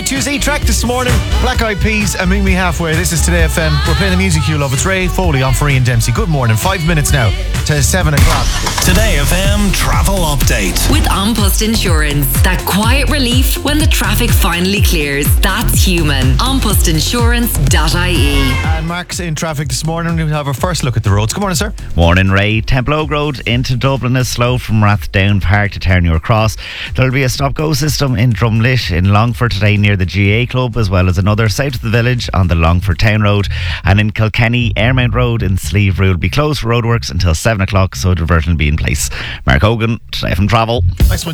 Tuesday track this morning. Black Eyed Peas and Meet Me Halfway. This is Today FM. We're playing the music you love. It's Ray Foley on Free and Dempsey. Good morning. 5 minutes now to 7 o'clock. Today FM travel update. With An Post Insurance. That quiet relief when the traffic finally clears. That's human. AnPostInsurance.ie. And Mark's in traffic this morning. We'll have our first look at the roads. Good morning, sir. Morning, Ray. Templeogue Road into Dublin is slow from Rathdown Park to Ternuer Cross. There'll be a stop-go system in Drumlit in Longford today near the GA Club, as well as another south of the village on the Longford Town Road. And in Kilkenny, Airmount Road in Slieve will be closed for roadworks until 7 o'clock, so diversion will be in place. Mark Hogan, Today from Travel. Nice one.